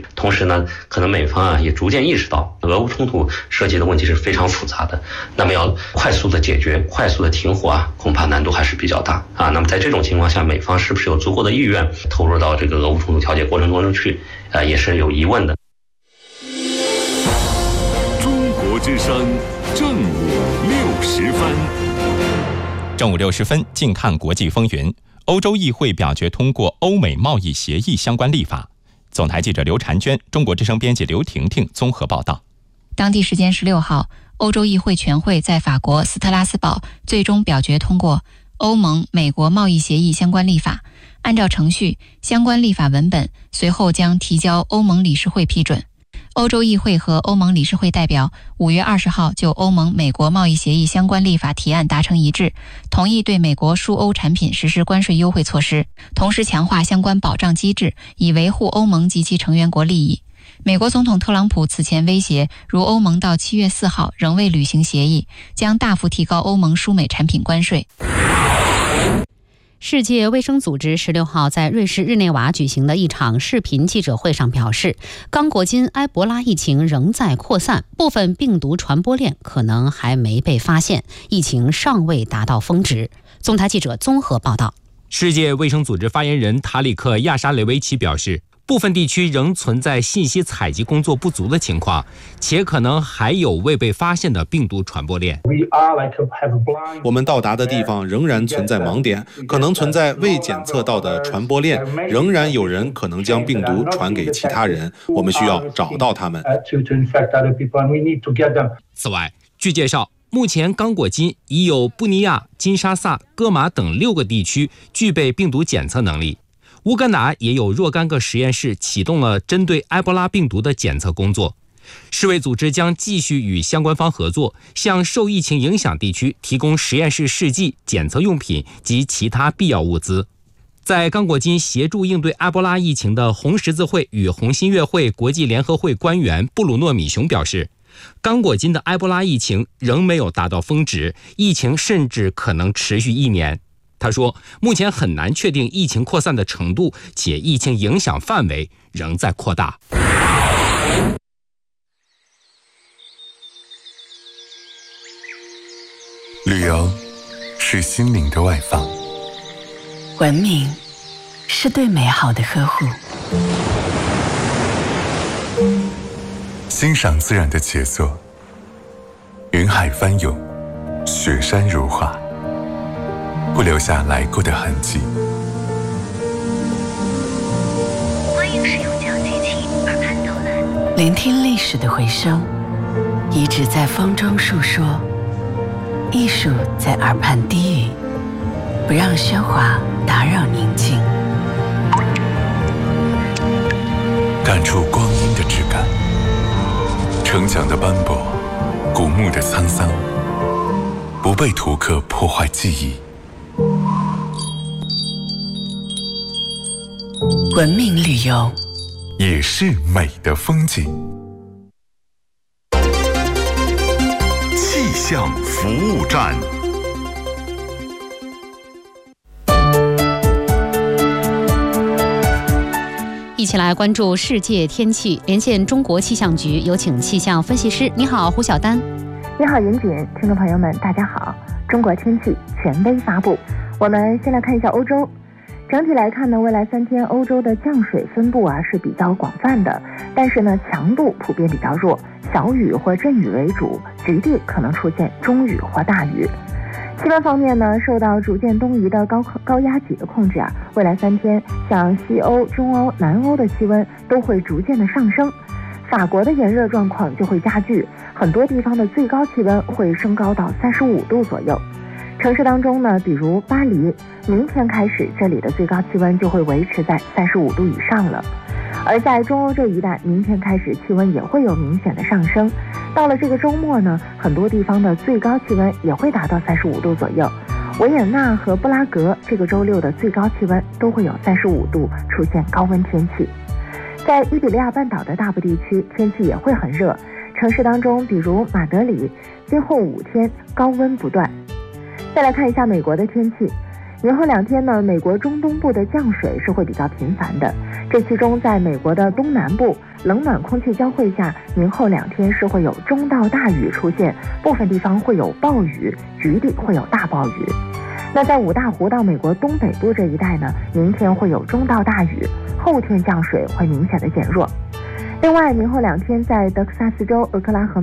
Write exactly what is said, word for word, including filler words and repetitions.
同时呢，可能美方啊也逐渐意识到俄乌冲突涉及的问题是非常复杂的，那么要快速的解决、快速的停火啊，恐怕难度还是比较大啊。那么在这种情况下，美方是不是有足够的意愿投入到这个俄乌冲突调解过程当中去，啊，也是有疑问的。 中国之声正午六十分， 正午六十分，静看国际风云。欧洲议会表决通过欧美贸易协议相关立法。总台记者刘婵娟，中国之声编辑刘婷婷综合报道。 当地时间十六号，欧洲议会全会在法国斯特拉斯堡最终表决通过欧盟美国贸易协议相关立法。按照程序，相关立法文本随后将提交欧盟理事会批准。欧洲议会和欧盟理事会代表五月二十号就欧盟美国贸易协议相关立法提案达成一致，同意对美国输欧产品实施关税优惠措施，同时强化相关保障机制，以维护欧盟及其成员国利益。美国总统特朗普此前威胁，如欧盟到七月四号仍未履行协议，将大幅提高欧盟输美产品关税。 世界卫生组织十六号在瑞士日内瓦举行的一场视频记者会上表示，刚果金埃博拉疫情仍在扩散，部分病毒传播链可能还没被发现，疫情尚未达到峰值。总台记者综合报道。 世界卫生组织发言人塔里克·亚沙雷维奇表示，部分地区仍存在信息采集工作不足的情况，且可能还有未被发现的病毒传播链。 我们到达的地方仍然存在盲点，可能存在未检测到的传播链，仍然有人可能将病毒传给其他人，我们需要找到他们。 此外，据介绍，目前刚果金已有布尼亚、金沙萨、戈马等六个地区具备病毒检测能力。乌干达也有若干个实验室启动了针对埃博拉病毒的检测工作。世卫组织将继续与相关方合作，向受疫情影响地区提供实验室试剂、检测用品及其他必要物资。在刚果金协助应对埃博拉疫情的红十字会与红新月会国际联合会官员布鲁诺米雄表示，刚果金的埃博拉疫情仍没有达到峰值，疫情甚至可能持续一年。他说，目前很难确定疫情扩散的程度，且疫情影响范围仍在扩大。 旅游是心灵的外放， 文明是对美好的呵护， 欣赏自然的杰作，云海翻涌，雪山如画，不留下来过的痕迹。 欢迎使用讲机器耳畔导览，聆听历史的回声，遗址在风中述说，艺术在耳畔低语，不让喧哗打扰宁静。 感触光阴的质感，城墙的斑驳，古墓的沧桑，不被图刻破坏记忆。 文明旅游也是美的风景。 气象服务站， 一起来关注世界天气，连线中国气象局，有请气象分析师。你好，胡晓丹。 你好，严谨，听众朋友们，大家好。中国天气权威发布，我们先来看一下欧洲。整体来看呢，未来三天欧洲的降水分布啊是比较广泛的，但是呢强度普遍比较弱，小雨或阵雨为主，局地可能出现中雨或大雨。气温方面呢，受到逐渐东移的高高压脊的控制啊，未来三天像西欧、中欧、南欧的气温都会逐渐的上升，法国的炎热状况就会加剧，很多地方的最高气温会升高到三十五度左右。城市当中呢，比如巴黎，明天开始这里的最高气温就会维持在三十五度以上了。而在中欧这一带，明天开始气温也会有明显的上升。到了这个周末呢，很多地方的最高气温也会达到三十五度左右。维也纳和布拉格这个周六的最高气温都会有三十五度，出现高温天气。在伊比利亚半岛的大部地区，天气也会很热。城市当中，比如马德里，今后五天高温不断。再来看一下美国的天气，明后两天呢，美国中东部的降水是会比较频繁的，这这其中，在美国的东南部，冷暖空气交汇下，明后两天是会有中到大雨出现，部分地方会有暴雨，局地会有大暴雨。那在五大湖到美国东北部这一带呢，明天会有中到大雨，后天降水会明显的减弱。另外，明后两天在德克萨斯州、俄克拉荷